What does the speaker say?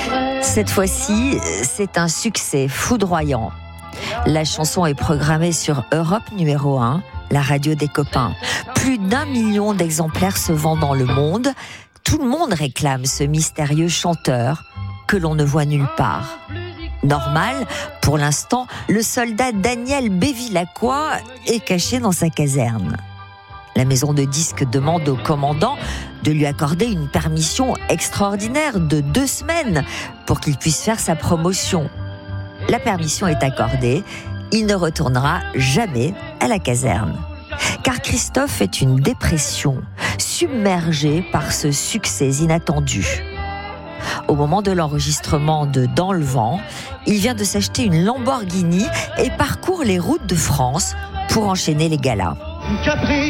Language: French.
Cette fois-ci, c'est un succès foudroyant. La chanson est programmée sur Europe numéro 1, la radio des copains. Plus d'1 million d'exemplaires se vendent dans le monde. Tout le monde réclame ce mystérieux chanteur que l'on ne voit nulle part. Normal, pour l'instant, le soldat Daniel Bévilacqua est caché dans sa caserne. La maison de disques demande au commandant de lui accorder une permission extraordinaire de 2 semaines pour qu'il puisse faire sa promotion. La permission est accordée, il ne retournera jamais à la caserne. Car Christophe est une dépression, submergé par ce succès inattendu. Au moment de l'enregistrement de Dans le vent, il vient de s'acheter une Lamborghini et parcourt les routes de France pour enchaîner les galas. Capri,